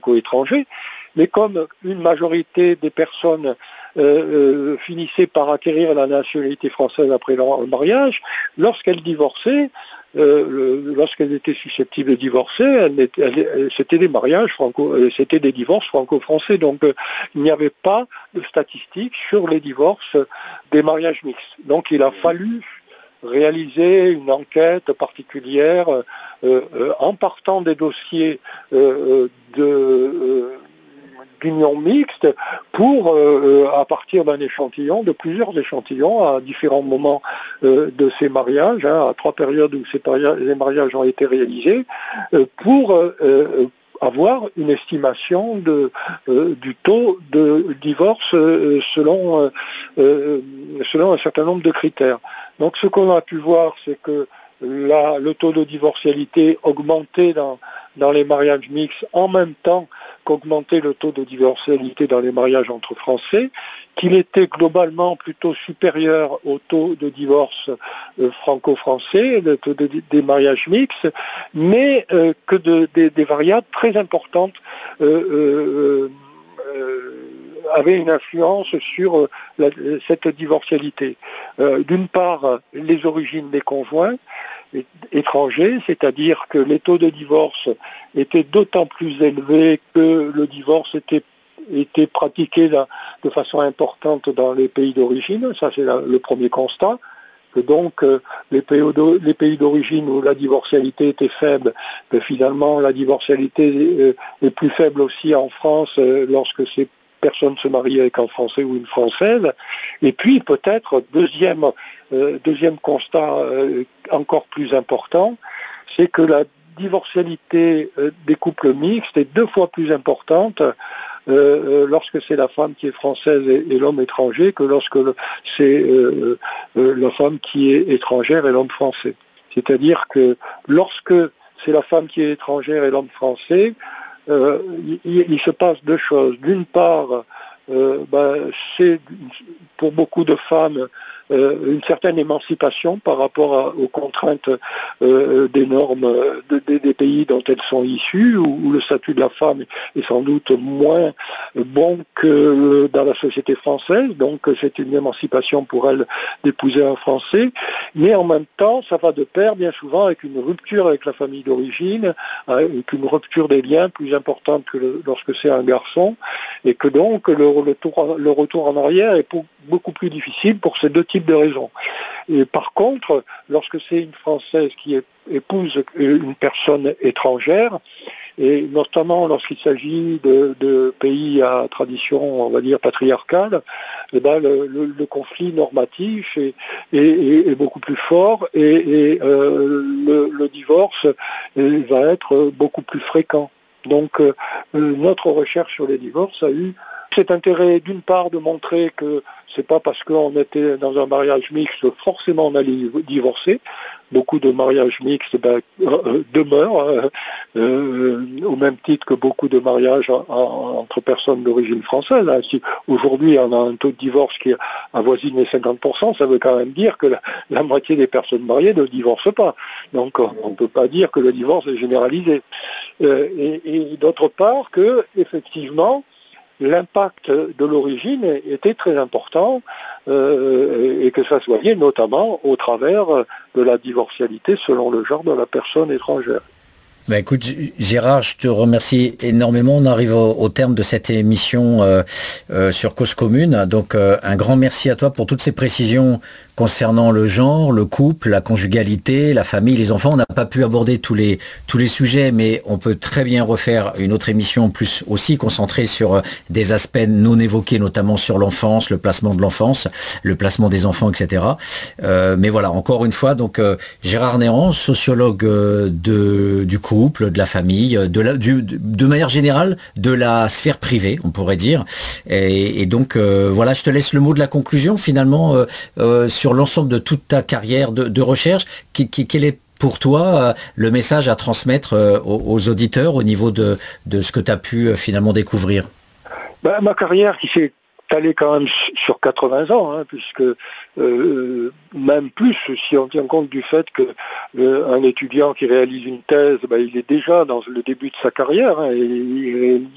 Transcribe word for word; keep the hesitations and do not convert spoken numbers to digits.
étrangers, mais comme une majorité des personnes euh, euh, finissaient par acquérir la nationalité française après leur mariage, lorsqu'elles divorçaient, euh, le, lorsqu'elles étaient susceptibles de divorcer, elles étaient, elles, c'était des mariages franco, c'était des divorces franco-français. Donc euh, il n'y avait pas de statistiques sur les divorces des mariages mixtes. Donc il a fallu réaliser une enquête particulière euh, euh, en partant des dossiers euh, de euh, d'union mixte pour, euh, à partir d'un échantillon, de plusieurs échantillons à différents moments euh, de ces mariages, hein, à trois périodes où ces mariages, les mariages ont été réalisés, euh, pour euh, euh, avoir une estimation de, euh, du taux de divorce euh, selon, euh, selon un certain nombre de critères. Donc ce qu'on a pu voir, c'est que la, le taux de divorcialité augmentait dans, dans les mariages mixtes en même temps qu'augmentait le taux de divorcialité dans les mariages entre Français, qu'il était globalement plutôt supérieur au taux de divorce euh, franco-français, le taux de, des mariages mixtes, mais euh, que de, de, des variables très importantes euh, euh, euh, avaient une influence sur la, cette divorcialité. Euh, d'une part, les origines des conjoints étrangers, c'est-à-dire que les taux de divorce étaient d'autant plus élevés que le divorce était était pratiqué de façon importante dans les pays d'origine. Ça, c'est le premier constat. Que donc euh, les pays, les pays d'origine où la divorcialité était faible, que finalement la divorcialité euh, est plus faible aussi en France euh, lorsque ces personnes se marient avec un Français ou une Française. Et puis peut-être deuxième euh, deuxième constat euh, encore plus important, c'est que la divorcialité euh, des couples mixtes est deux fois plus importante Euh, lorsque c'est la femme qui est française et, et l'homme étranger que lorsque le, c'est euh, euh, la femme qui est étrangère et l'homme français. C'est-à-dire que lorsque c'est la femme qui est étrangère et l'homme français, euh, il, il se passe deux choses. D'une part, euh, ben, c'est pour beaucoup de femmes euh, une certaine émancipation par rapport à, aux contraintes euh, des normes de, de, des pays dont elles sont issues, où, où le statut de la femme est sans doute moins bon que dans la société française, donc c'est une émancipation pour elles d'épouser un Français, mais en même temps ça va de pair bien souvent avec une rupture avec la famille d'origine, avec une rupture des liens plus importante que le, lorsque c'est un garçon, et que donc le, le, tour, le retour en arrière est pour, beaucoup plus difficile pour ces deux types de raisons. Et par contre, lorsque c'est une Française qui épouse une personne étrangère, et notamment lorsqu'il s'agit de, de pays à tradition, on va dire, patriarcale, eh ben le, le, le conflit normatif est, est, est, est beaucoup plus fort et, et euh, le, le divorce va être beaucoup plus fréquent. Donc euh, notre recherche sur les divorces a eu cet intérêt d'une part de montrer que c'est pas parce qu'on était dans un mariage mixte que forcément on allait divorcer. Beaucoup de mariages mixtes ben, euh, demeurent, euh, euh, au même titre que beaucoup de mariages en, en, entre personnes d'origine française. Hein. Si aujourd'hui on a un taux de divorce qui avoisine les cinquante pour cent, ça veut quand même dire que la, la moitié des personnes mariées ne divorcent pas. Donc on ne peut pas dire que le divorce est généralisé. Euh, et, et d'autre part que, effectivement, l'impact de l'origine était très important euh, et que ça se voyait notamment au travers de la divorcialité selon le genre de la personne étrangère. Bah écoute Gérard, je te remercie énormément. On arrive au, au terme de cette émission euh, euh, sur Cause Commune. Donc euh, un grand merci à toi pour toutes ces précisions concernant le genre, le couple, la conjugalité, la famille, les enfants. On n'a pas pu aborder tous les tous les sujets, mais on peut très bien refaire une autre émission plus aussi concentrée sur des aspects non évoqués, notamment sur l'enfance, le placement de l'enfance, le placement des enfants, et cetera. Euh, mais voilà, encore une fois, donc euh, Gérard Néran, sociologue euh, de du couple, de la famille, de la du, de manière générale de la sphère privée, on pourrait dire. Et, et donc euh, voilà, je te laisse le mot de la conclusion finalement euh, euh, sur l'ensemble de toute ta carrière de, de recherche. Qui, qui, quel est pour toi euh, le message à transmettre euh, aux, aux auditeurs au niveau de, de ce que tu as pu euh, finalement découvrir? Ben, ma carrière qui s'est allée quand même sur quatre-vingts ans, hein, puisque euh, même plus si on tient compte du fait que euh, un étudiant qui réalise une thèse, ben, il est déjà dans le début de sa carrière, hein, et il